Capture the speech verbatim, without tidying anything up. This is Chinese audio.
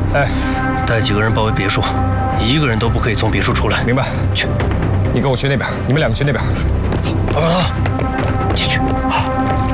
哎， 带几个人包围别墅，一个人都不可以从别墅出来。 明白。 去， 你跟我去那边，你们两个去那边。走， 阿宝头。